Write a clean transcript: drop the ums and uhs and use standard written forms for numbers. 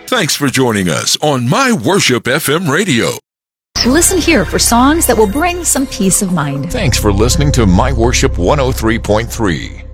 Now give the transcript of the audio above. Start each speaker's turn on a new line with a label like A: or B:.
A: Thanks for joining us on My Worship FM Radio.
B: Listen here for songs that will bring some peace of mind.
C: Thanks for listening to My Worship 103.3.